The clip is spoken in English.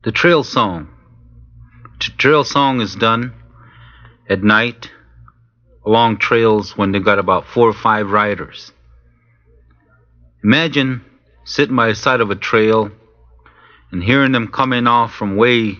The trail song. Trail song is done at night along trails when they got about 4 or 5 riders. Imagine sitting by the side of a trail and hearing them coming off from way